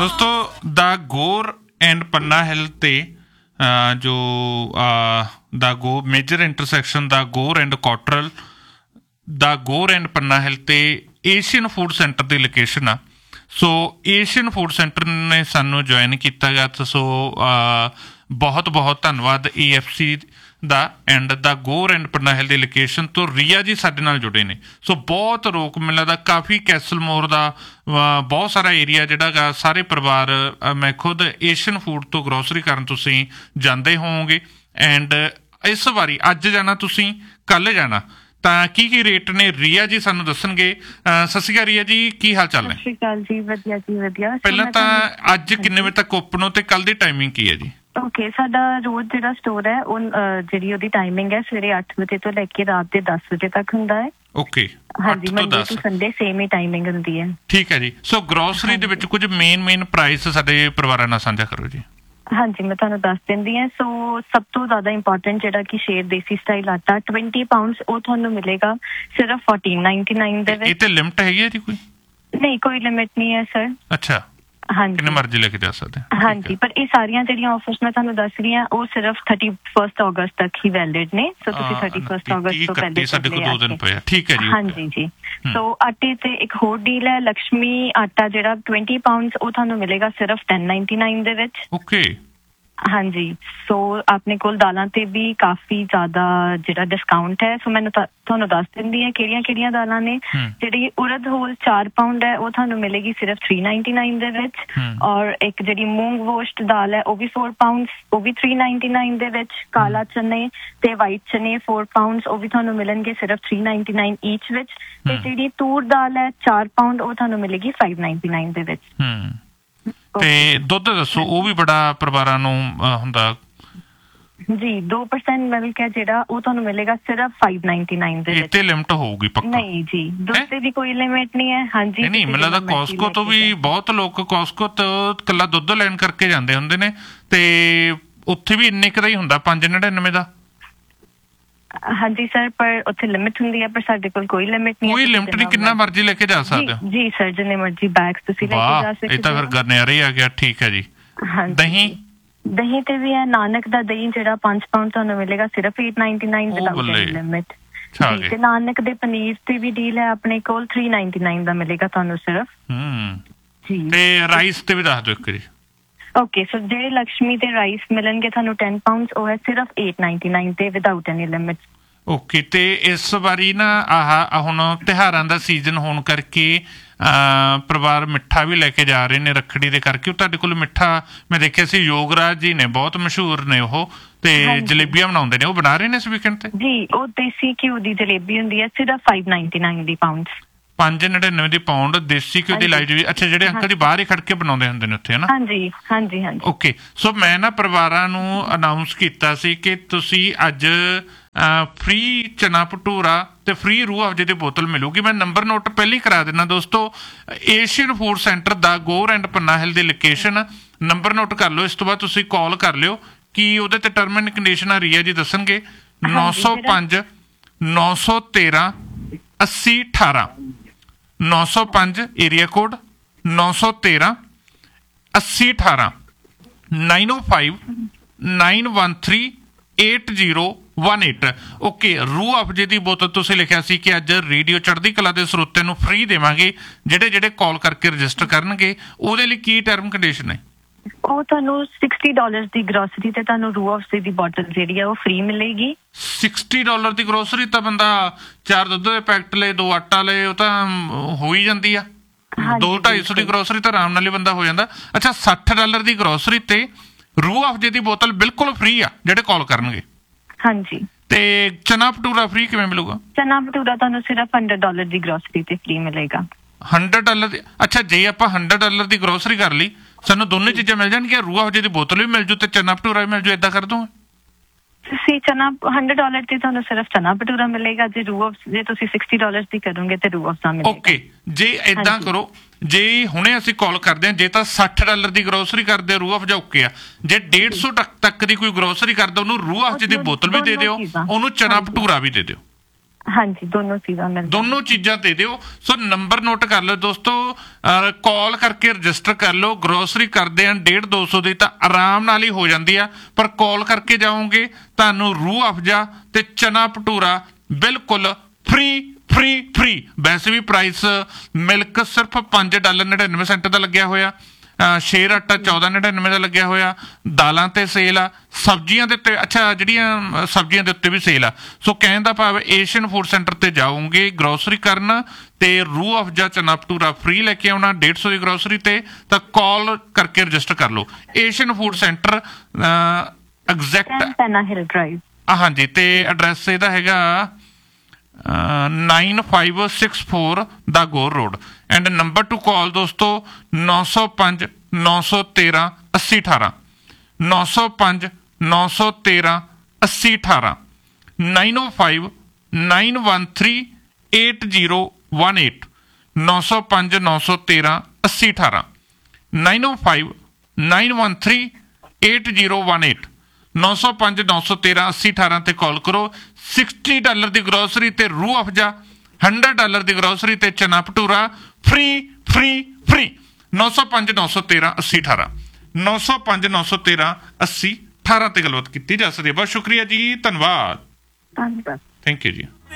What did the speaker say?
ਦੋਸਤੋ ਦਾ ਗੌਰ ਐਂਡ ਪੰਨਾ ਹਿੱਲ ਤੇ ਜੋ ਦਾ ਗੋ ਮੇਜਰ ਇੰਟਰਸੈਕਸ਼ਨ ਦਾ ਗੌਰ ਐਂਡ ਕੋਟਰਲ ਦਾ ਗੌਰ ਐਂਡ ਪੰਨਾ ਹਿੱਲ ਤੇ ਏਸ਼ੀਅਨ ਫੂਡ ਸੈਂਟਰ ਦੀ ਲੋਕੇਸ਼ਨ ਆ। ਸੋ ਏਸ਼ੀਅਨ ਫੂਡ ਸੈਂਟਰ ਨੇ ਸਾਨੂੰ ਜੁਆਇਨ ਕੀਤਾ ਗਿਆ। ਸੋ ਬਹੁਤ ਬਹੁਤ ਧੰਨਵਾਦ EFC ਦਾ ਐਂਡ ਦਾ ਗੌਰ ਐਂਡ ਪੰਨਾ ਹਿੱਲ ਦੀ ਲੋਕੇਸ਼ਨ ਤੋਂ ਰੀਆ ਜੀ ਸਾਡੇ ਨਾਲ ਜੁੜੇ ਨੇ। ਸੋ ਬਹੁਤ ਰੋਕ ਮਿਲ ਲੱਗਦਾ ਕਾਫੀ ਕੈਸਲਮੋਰ ਦਾ ਬਹੁਤ ਸਾਰਾ ਏਰੀਆ ਜਿਹੜਾ ਗਾ ਸਾਰੇ ਪਰਿਵਾਰ ਮੈਂ ਖੁਦ ਏਸ਼ੀਅਨ ਫੂਡ ਤੋਂ ਗਰੋਸਰੀ ਕਰਨ ਤੁਸੀਂ ਜਾਂਦੇ ਹੋਵੋਗੇ। ਐਂਡ ਇਸ ਵਾਰੀ ਅੱਜ ਜਾਣਾ ਤੁਸੀਂ ਕੱਲ੍ਹ ਜਾਣਾ ਤਾਂ ਕੀ ਰੇਟ ਨੇ ਰੀਆ ਜੀ ਸਾਨੂੰ ਦੱਸਣਗੇ। ਸਤਿ ਸ਼੍ਰੀ ਅਕਾਲ ਰੀਆ ਜੀ, ਕੀ ਹਾਲ ਚਾਲ ਨੇ? ਸਤਿ ਸ਼੍ਰੀ ਅਕਾਲ ਜੀ, ਵਧੀਆ ਜੀ ਵਧੀਆ। ਪਹਿਲਾਂ ਤਾਂ ਅੱਜ ਕਿੰਨੇ ਵਜੇ ਤੱਕ ਓਪਨ ਹੋ ਤੇ ਕੱਲ੍ਹ ਦੀ ਟਾਈਮਿੰਗ ਕੀ ਹੈ ਜੀ? ਓਕੇ, ਸਾਡਾ ਰੋਜ਼ ਜਿਹੜਾ ਸਟੋਰ ਹੈ ਉਹ ਜਿਹੜੀ ਉਹਦੀ ਟਾਈਮਿੰਗ ਹੈ ਸਵੇਰੇ 8 ਵਜੇ ਤੋਂ ਲੈ ਕੇ ਰਾਤ ਦੇ 10 ਵਜੇ ਤੱਕ ਹੁੰਦਾ ਹੈ। ਓਕੇ, ਹਾਂਜੀ, ਮੰਡੇ ਤੋਂ ਸੰਡੇ ਸੇਮ ਹੀ ਟਾਈਮਿੰਗ ਹੁੰਦੀ ਹੈ। ਠੀਕ ਹੈ ਜੀ। ਸੋ ਗਰੋਸਰੀ ਦੇ ਵਿੱਚ ਕੁਝ ਮੇਨ ਪ੍ਰਾਈਸ ਸਾਡੇ ਪਰਿਵਾਰਾਂ ਨਾਲ ਸਾਂਝਾ ਕਰੋ ਜੀ। ਹਾਂਜੀ, ਮੈਂ ਤੁਹਾਨੂੰ ਦੱਸ ਦਿੰਦੀ ਹਾਂ। ਸੋ ਸਭ ਤੋਂ ਜ਼ਿਆਦਾ ਇੰਪੋਰਟੈਂਟ ਜਿਹੜਾ ਕਿ ਸ਼ੇਰ ਦੇਸੀ ਸਟਾਈਲ ਆਟਾ 20 ਪਾਊਂਡਸ ਉਹ ਤੁਹਾਨੂੰ ਮਿਲੇਗਾ ਸਿਰਫ 14.99 ਦੇ ਵਿੱਚ। ਇਹ ਤੇ ਲਿਮਟ ਹੈਗੀ ਹੈ ਜੀ ਕੋਈ? ਨਹੀਂ, ਕੋਈ ਲਿਮਿਟ ਨਹੀਂ ਹੈ ਸਰ। ਅੱਛਾ, ਹਾਂਜੀ, ਕਿੰਨੇ ਮਰਜ਼ੀ ਲੈ ਕੇ ਜਾ ਸਕਦੇ। ਹਾਂਜੀ, ਪਰ ਇਹ ਸਾਰੀਆਂ ਜਿਹੜੀਆਂ ਆਫਰਸ ਮੈਂ ਤੁਹਾਨੂੰ ਦੱਸ ਰਹੀ ਹਾਂ ਉਹ ਸਿਰਫ 31 ਅਗਸਤ ਤੱਕ ਹੀ ਵੈਲਿਡ ਨੇ। ਸੋ ਤੁਸੀਂ 31 ਅਗਸਤ ਤੋਂ ਪਹਿਲੇ ਸਾਡੇ ਕੋਲ 2 ਦਿਨ ਪਏ। ਠੀਕ ਹੈ ਜੀ। ਹਾਂਜੀ ਜੀ। ਸੋ ਆਟੇ ਤੇ ਇੱਕ ਹੋਰ ਡੀਲ ਹੈ, ਲక్ష్ਮੀ ਆਟਾ ਜਿਹੜਾ 20 ਪਾਊਂਡਸ ਉਹ ਤੁਹਾਨੂੰ ਮਿਲੇਗਾ ਸਿਰਫ 10.99 ਦੇ ਵਿੱਚ। ਓਕੇ, ਹਾਂਜੀ। ਸੋ ਆਪਣੇ ਕੋਲ ਦਾਲਾਂ ਤੇ ਵੀ ਕਾਫੀ ਜ਼ਿਆਦਾ ਜਿਹੜਾ ਡਿਸਕਾਊਂਟ ਹੈ। ਸੋ ਮੈਨੂੰ ਤੁਹਾਨੂੰ ਦੱਸ ਦਿੰਦੀ ਹੈ ਕਿਹੜੀਆਂ ਦਾਲਾਂ ਨੇ। ਜਿਹੜੀ ਉੜਦ ਹੋਲ 4 ਪਾਊਂਡ ਹੈ ਉਹ ਤੁਹਾਨੂੰ ਮਿਲੇਗੀ ਸਿਰਫ 3.99 ਦੇ ਵਿੱਚ। ਔਰ ਇੱਕ ਜਿਹੜੀ ਮੂੰਗ ਵੋਸ਼ਟ ਦਾਲ ਹੈ ਉਹ ਵੀ 4 ਪਾਊਂਡਸ ਉਹ ਵੀ 3.99 ਦੇ ਵਿੱਚ। ਕਾਲਾ ਚਨੇ ਤੇ ਵਾਈਟ ਚਨੇ 4 ਪਾਊਂਡਸ ਉਹ ਵੀ ਤੁਹਾਨੂੰ ਮਿਲਣਗੇ ਸਿਰਫ 3.99 ਈਚ ਵਿੱਚ। ਤੇ ਜਿਹੜੀ ਤੂਰ ਦਾਲ ਹੈ 4 ਪਾਊਂਡ ਉਹ ਤੁਹਾਨੂੰ ਮਿਲੇਗੀ 5.99 ਦੇ ਵਿੱਚ। ਤੇ ਦੁੱਧ ਦੱਸੋ, ਉਹ ਵੀ ਬੜਾ ਪਰਿਵਾਰਾਂ ਨੂੰ ਹੁੰਦਾ ਜੀ। 2% ਮਿਲਕ ਹੈ ਜਿਹੜਾ ਉਹ ਤੁਹਾਨੂੰ ਮਿਲੇਗਾ ਸਿਰਫ 5.99 ਦੇ ਵਿੱਚ। ਤੇ ਲਿਮਟ ਹੋਊਗੀ ਪੱਕਾ? ਨਹੀਂ ਜੀ, ਦੁੱਧ ਤੇ ਵੀ ਕੋਈ ਲਿਮਿਟ ਨਹੀਂ ਹੈ। ਹਾਂਜੀ, ਨਹੀਂ, ਮੈਨੂੰ ਲੱਗਦਾ ਕੋਸਕੋ ਤੋਂ ਵੀ ਬਹੁਤ ਲੋਕ ਕੋਸਕੋ ਤੋਂ ਇਕੱਲਾ ਦੁੱਧ ਲੈਣ ਕਰਕੇ ਜਾਂਦੇ ਹੁੰਦੇ ਨੇ ਤੇ ਉੱਥੇ ਵੀ ਇੰਨੇ ਕੁ ਦਾ ਹੀ ਹੁੰਦਾ 5.99 ਦਾ। ਹਾਂਜੀ ਸਰ, ਪਰ ਉੱਥੇ ਲਿਮਿਟ ਹੁੰਦੀ ਹੈ, ਪਰ ਸਾਡੇ ਕੋਲ ਕੋਈ ਲਿਮਿਟ ਨਹੀਂ। ਕੋਈ ਲਿਮਿਟ ਨਹੀਂ, ਕਿੰਨਾ ਮਰਜ਼ੀ ਲੈ ਕੇ ਜਾ ਸਕਦੇ ਹੋ। ਜੀ ਸਰ, ਜਿੰਨੇ ਮਰਜ਼ੀ ਬੈਗਸ ਤੁਸੀਂ ਲੈ ਕੇ ਜਾ ਸਕਦੇ। ਇਹ ਤਾਂ ਫਿਰ ਗਰਨਿਆਰੇ ਆ ਗਿਆ। ਠੀਕ ਹੈ ਜੀ। ਦਹੀਂ ਤੇ ਵੀ ਹੈ। ਨਾਨਕ ਦਾ ਦਹੀਂ ਜਿਹੜਾ 5 ਪਾਊਂਡ ਤੁਹਾਨੂੰ ਮਿਲੇਗਾ ਸਿਰਫ 8.99 ਵਿਦਆਊਟ ਐਨੀ ਲਿਮਿਟ। ਤੇ ਨਾਨਕ ਦੇ ਪਨੀਰ ਤੇ ਵੀ ਡੀਲ ਹੈ ਆਪਣੇ ਕੋਲ 3.99 ਦਾ ਮਿਲੇਗਾ ਤੁਹਾਨੂੰ ਸਿਰਫ। ਜੀ। ਤੇ ਰਾਈਸ ਤੇ ਵੀ ਦੱਸ ਦਿਓ ਇੱਕ ਜੀ। ਓਕੇ, ਸੋ ਜਿਹੜੇ ਲక్ష్ਮੀ ਤੇ ਰਾਈਸ ਮਿਲਣਗੇ ਤੁਹਾਨੂੰ 10 ਪਾਊਂਡਸ ਉਹ ਹੈ ਸਿਰਫ 8.99 ਤੇ ਵਿਦਆਊਟ ਐਨੀ ਲਿਮਿਟ। ਓਕੇ, ਤੇ ਇਸ ਵਾਰੀ ਨਾ ਹੁਣ ਤਿਉਹਾਰਾਂ ਦਾ ਸੀਜ਼ਨ ਹੋਣ ਕਰਕੇ ਪਰਿਵਾਰ ਮਿੱਠਾ ਵੀ ਲੈ ਕੇ ਜਾ ਰਹੇ ਨੇ ਰੱਖੜੀ ਦੇ ਕਰਕੇ। ਉਹ ਤੁਹਾਡੇ ਕੋਲ ਮਿੱਠਾ ਮੈਂ ਦੇਖਿਆ ਸੀ, ਯੋਗਰਾਜ ਜੀ ਨੇ ਬਹੁਤ ਮਸ਼ਹੂਰ ਨੇ ਉਹ, ਤੇ ਜਲੇਬੀਆਂ ਬਣਾਉਂਦੇ ਨੇ, ਉਹ ਬਣਾ ਰਹੇ ਨੇ ਇਸ ਵੀਕਐਂਡ ਤੇ ਜੀ। ਉਹ ਦੇਸੀ ਘਿਓ ਦੀ ਜਲੇਬੀ ਹੁੰਦੀ ਹੈ ਸਿਰਫ 5.99 ਦੀ ਪਾਊਂਡਸ। 5.99 ਦੀ ਪਾਊਂਡ ਦੇਸੀ ਘਿਓ ਦੀ ਲਾਈ ਜੀ। ਅੱਛਾ, ਜਿਹੜੇ ਅੰਕਲ ਜੀ ਬਾਹਰ ਹੀ ਖੜ ਕੇ ਬਣਾਉਂਦੇ ਹੁੰਦੇ ਨੇ ਉੱਥੇ, ਹੈ ਨਾ? ਹਾਂਜੀ ਹਾਂਜੀ ਹਾਂਜੀ। ਓਕੇ, ਸੋ ਮੈਂ ਨਾ ਪਰਿਵਾਰਾਂ ਨੂੰ ਅਨਾਊਂਸ ਕੀਤਾ ਸੀ ਕਿ ਤੁਸੀਂ ਅੱਜ ਫ੍ਰੀ ਚਨਾ ਭਟੂਰਾ ਤੇ ਫ੍ਰੀ ਰੂਹ ਅਫਜੇ ਦੀ ਬੋਤਲ ਮਿਲੂਗੀ। ਮੈਂ ਨੰਬਰ ਨੋਟ ਪਹਿਲਾਂ ਹੀ ਕਰਾ ਦਿੰਦਾ ਦੋਸਤੋ। ਏਸ਼ੀਅਨ ਫੂਡ ਸੈਂਟਰ ਦਾ ਗੌਰ ਐਂਡ ਪੰਨਾ ਹਿੱਲ ਦੀ ਲੋਕੇਸ਼ਨ ਨੰਬਰ ਨੋਟ ਕਰ ਲਓ। ਇਸ ਤੋਂ ਬਾਅਦ ਤੁਸੀਂ ਕਾਲ ਕਰ ਲਿਓ ਕਿ ਉਹਦੇ ਤੇ ਟਰਮ ਐਂਡ ਕੰਡੀਸ਼ਨਾਂ ਰੀਆ ਜੀ ਦੱਸਣਗੇ। 905 913 8018 905 ਏਰੀਆ ਕੋਡ 913 8018 905 913 8018। ਓਕੇ, ਰੂਹ ਅਫਜੇ ਦੀ ਬੋਤਲ ਤੁਸੀਂ ਲਿਖਿਆ ਸੀ ਕਿ ਅੱਜ ਰੇਡੀਓ ਚੜ੍ਹਦੀ ਕਲਾ ਦੇ ਸਰੋਤਿਆਂ ਨੂੰ ਫ੍ਰੀ ਦੇਵਾਂਗੇ ਜਿਹੜੇ ਕਾਲ ਕਰਕੇ ਰਜਿਸਟਰ ਕਰਨਗੇ। ਉਹਦੇ ਲਈ ਕੀ ਟਰਮ ਕੰਡੀਸ਼ਨ ਹੈ? ਉਹ ਤੁਹਾਨੂੰ $60 ਦੀ ਗਰੋਸਰੀ ਤੇ ਤੁਹਾਨੂੰ ਰੂਹ ਅਫਜੇ ਦੀ ਬੋਤਲ ਜਿਹੜੀ ਹੈ ਉਹ ਫ੍ਰੀ ਮਿਲੇਗੀ। $60 ਦੀ ਗਰੋਸਰੀ ਤਾਂ ਬੰਦਾ 4 ਦੁੱਧ ਦੇ ਪੈਕਟ ਲਏ, 2 ਆਟਾ ਲਏ, ਉਹ ਤਾਂ ਹੋ ਹੀ ਜਾਂਦੀ ਆ। 200-250 ਦੀ ਗਰੋਸਰੀ ਤਾਂ ਆਰਾਮ ਨਾਲ ਹੀ ਬੰਦਾ ਹੋ ਜਾਂਦਾ। ਅੱਛਾ, $60 ਦੀ ਗਰੋਸਰੀ ਤੇ ਰੂਹ ਅਫਜੇ ਦੀ ਬੋਤਲ ਬਿਲਕੁਲ ਫ੍ਰੀ ਆ ਜਿਹੜੇ ਕਾਲ ਕਰਨਗੇ। ਹਾਂਜੀ। ਤੇ ਚਨਾ ਭਟੂਰਾ ਫ੍ਰੀ ਕਿਵੇਂ ਮਿਲੂਗਾ? ਚਨਾ ਭਟੂਰਾ ਤੁਹਾਨੂੰ ਸਿਰਫ $100 ਦੀ ਗਰੋਸਰੀ ਤੇ ਫ੍ਰੀ ਮਿਲੇਗਾ। $100 ਦੀ? ਅੱਛਾ, ਜੇ ਆਪਾਂ $100 ਦੀ ਗਰੋਸਰੀ ਕਰ ਲਈ ਸਾਨੂੰ ਦੋਨੇ ਚੀਜ਼ਾਂ ਮਿਲ ਜਾਣਗੀਆਂ। ਰੂਹ ਅਫਜੇ ਦੀ ਬੋਤਲ ਵੀ ਮਿਲ ਜੂ ਤੇ ਚਨਾ ਭਟੂਰਾ ਵੀ ਮਿਲ ਜੂ। ਏਦਾਂ ਕਰ ਦੂੰਗਾ ਤੁਸੀਂ ਚਨਾ $100 ਤੇ ਤੁਹਾਨੂੰ ਸਿਰਫ ਚਨਾ ਭਟੂਰਾ ਮਿਲੇਗਾ। ਜੇ ਤੁਸੀਂ $60 ਦੀ ਕਰੋਗੇ ਤੇ ਰੂਹ ਅਫਜ਼ਾ ਮਿਲੇਗਾ। ਓਕੇ, ਜੇ ਏਦਾਂ ਕਰੋ, ਜੇ ਹੁਣੇ ਅਸੀਂ ਕਾਲ ਕਰਦੇ ਹਾਂ, ਜੇ ਤਾਂ $60 ਦੀ ਗਰੋਸਰੀ ਕਰਦੇ ਰੂਹ ਅਫਜ਼ਾ ਓਕੇ ਆ। ਜੇ 150 ਤੱਕ ਦੀ ਕੋਈ ਗਰੋਸਰੀ ਕਰਦਾ ਉਹਨੂੰ ਰੂਹ ਅਫਜ਼ੇ ਦੀ ਬੋਤਲ ਵੀ ਦੇ ਦਿਓ, ਉਹਨੂੰ ਚਨਾ ਭਟੂਰਾ ਵੀ ਦੇ ਦਿਓ। ਹਾਂਜੀ ਦੋਨੋਂ ਚੀਜ਼ਾਂ ਮਿਲ ਦੋਨੋਂ ਚੀਜ਼ਾਂ ਦੇ ਦਿਓ। ਸੋ ਨੰਬਰ ਨੋਟ ਕਰ ਲਓ ਦੋਸਤੋ, ਕਾਲ ਕਰਕੇ ਰਜਿਸਟਰ ਕਰ ਲਓ। ਗਰੋਸਰੀ ਕਰਦੇ ਆ 150-200 ਦੀ ਤਾਂ ਆਰਾਮ ਨਾਲ ਹੀ ਹੋ ਜਾਂਦੀ ਆ, ਪਰ ਕਾਲ ਕਰਕੇ ਜਾਓਗੇ ਤੁਹਾਨੂੰ ਰੂਹ ਅਫਜ਼ਾ ਤੇ ਚਨਾ ਭਟੂਰਾ ਬਿਲਕੁਲ ਫ੍ਰੀ। ਵੈਸੇ ਵੀ ਪ੍ਰਾਈਸ ਮਿਲਕ ਸਿਰਫ $5.99 ਦਾ ਲੱਗਿਆ ਹੋਇਆ, ਸ਼ੇਰ ਆਟਾ $14.99 ਦਾ ਲੱਗਿਆ ਹੋਇਆ, ਦਾਲਾਂ ਤੇ ਸੇਲ ਆ, ਸਬਜ਼ੀਆਂ ਦੇ ਉੱਤੇ ਅੱਛਾ ਜਿਹੜੀਆਂ ਸਬਜ਼ੀਆਂ ਦੇ ਉੱਤੇ ਵੀ ਸੇਲ ਆ। ਸੋ ਕਹਿਣ ਦਾ ਭਾਵ ਏਸ਼ੀਅਨ ਫੂਡ ਸੈਂਟਰ ਤੇ ਜਾਓਗੇ ਗਰੋਸਰੀ ਕਰਨ ਤੇ ਰੂਹ ਅਫਜ਼ਾ ਚਨਾ ਭਟੂਰਾ ਫ੍ਰੀ ਲੈ ਕੇ ਆਉਣਾ 150 ਦੀ ਗਰੋਸਰੀ ਤੇ, ਤਾਂ ਕਾਲ ਕਰਕੇ ਰਜਿਸਟਰ ਕਰ ਲਓ। ਏਸ਼ੀਅਨ ਫੂਡ ਸੈਂਟਰ ਐਗਜ਼ੈਕਟ ਪੈਨਾ ਹਿਲ ਡਰਾਈਵ, ਹਾਂਜੀ, ਤੇ ਐਡਰੈਸ ਇਹਦਾ ਹੈਗਾ 9564 ਦਾ ਗੋਰ ਰੋਡ। ਐਂਡ ਨੰਬਰ ਟੂ ਕਾਲ ਦੋਸਤੋ 905 913 8018 905 913 8018 905 913 8018 905 913 8018 905 913 8018 905 913 8018 ਤੇ ਕਾਲ ਕਰੋ। $60 ਦੀ ਗਰੋਸਰੀ ਤੇ ਰੂਹ ਅਫਜ਼ਾ, $100 ਦੀ ਗਰੋਸਰੀ ਤੇ ਚਨਾ ਭਟੂਰਾ ਫ੍ਰੀ 905 913 8018 905 913 8018 ਤੇ ਗੱਲਬਾਤ ਕੀਤੀ ਜਾ ਸਕਦੀ ਹੈ। ਬਹੁਤ ਸ਼ੁਕਰੀਆ ਜੀ, ਧੰਨਵਾਦ। ਧੰਨਵਾਦ। ਥੈਂਕ ਯੂ ਜੀ।